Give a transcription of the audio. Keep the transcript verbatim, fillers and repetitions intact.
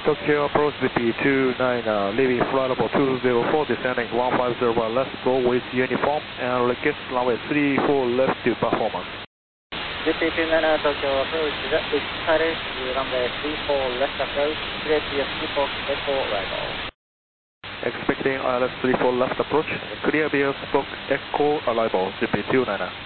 Tokyo approach Z P two nine, uh, leaving flight level two zero four, descending one five zero one, let's go with uniform and request runway three four left to performance. Z P two nine Tokyo approach, Paris, runway three four left approach, clear to your Spock Echo arrival. Expecting I L S three four left approach, clear via Spock Echo arrival, Z P two nine.